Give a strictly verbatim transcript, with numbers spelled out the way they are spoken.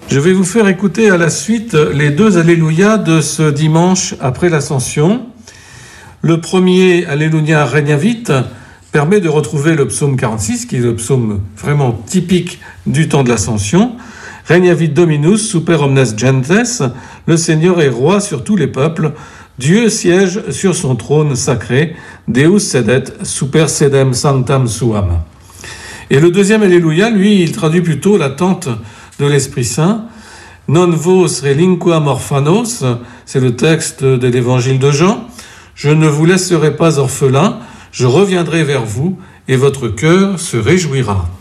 Je vais vous faire écouter à la suite les deux Alléluia de ce dimanche après l'Ascension. Le premier, Alléluia Regnavit, permet de retrouver le psaume quarante-six, qui est le psaume vraiment typique du temps de l'Ascension. Regnavit Dominus super omnes gentes, le Seigneur est roi sur tous les peuples, Dieu siège sur son trône sacré, Deus sedet super sedem sanctam suam. Et le deuxième Alléluia, lui, il traduit plutôt l'attente de l'Esprit Saint. Non vos relinquam orphanos, c'est le texte de l'évangile de Jean. Je ne vous laisserai pas orphelins, je reviendrai vers vous et votre cœur se réjouira.